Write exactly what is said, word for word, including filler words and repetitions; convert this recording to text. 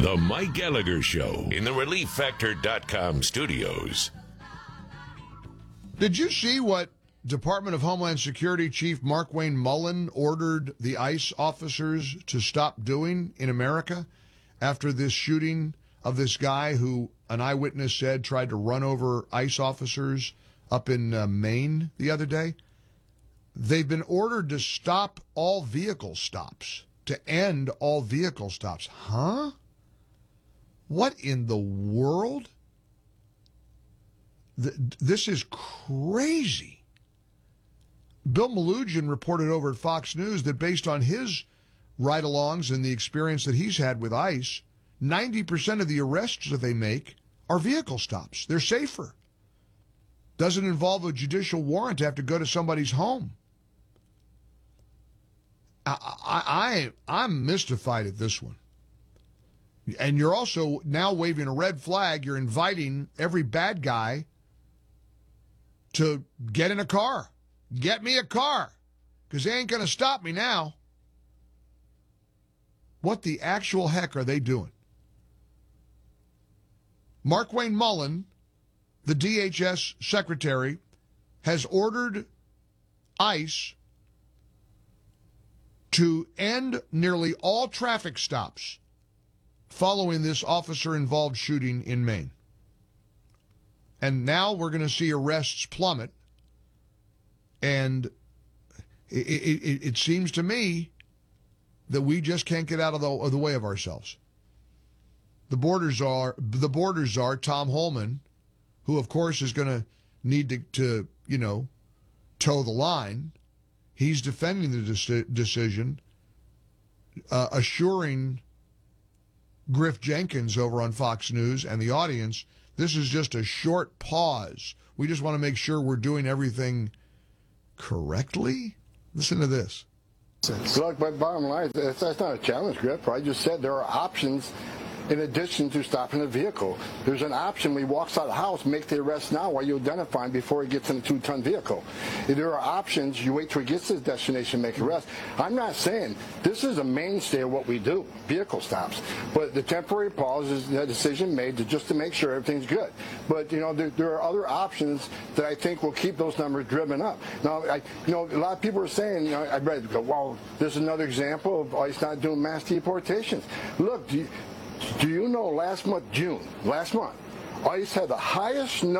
The Mike Gallagher Show in the Relief Factor dot com studios. Did you see what Department of Homeland Security Chief Markwayne Mullin ordered the ICE officers to stop doing in America after this shooting of this guy who an eyewitness said tried to run over ICE officers up in uh, Maine the other day? They've been ordered to stop all vehicle stops, to end all vehicle stops. Huh? What in the world? Th- this is crazy. Bill Melugin reported over at Fox News that based on his ride-alongs and the experience that he's had with ICE, ninety percent of the arrests that they make are vehicle stops. They're safer. Doesn't involve a judicial warrant to have to go to somebody's home. I, I, I, I'm mystified at this one. And you're also now waving a red flag. You're inviting every bad guy to get in a car. Get me a car, because they ain't going to stop me now. What the actual heck are they doing? Markwayne Mullin, the D H S secretary, has ordered ICE to end nearly all traffic stops following this officer-involved shooting in Maine. And now we're going to see arrests plummet. And it, it, it seems to me that we just can't get out of the, of the way of ourselves. The border czar, the border czar, Tom Holman, who of course is going to need to, to, you know, toe the line. He's defending the deci- decision, uh, assuring Griff Jenkins over on Fox News and the audience, this is just a short pause. We just want to make sure we're doing everything correctly. Listen to this. Look, but bottom line, that's, that's not a challenge, Griff. I just said there are options in addition to stopping the vehicle. There's an option when he walks out of the house, make the arrest now while you identify him before he gets in a two-ton vehicle. If there are options, you wait till he gets to his destination, make arrest. I'm not saying this is a mainstay of what we do, vehicle stops. But the temporary pause is a decision made to just to make sure everything's good. But, you know, there, there are other options that I think will keep those numbers driven up. Now, I, you know, a lot of people are saying, you know, I read, go, well, there's another example of ICE not doing mass deportations. Look, do you, Do you know last month, June, last month, ICE had the highest number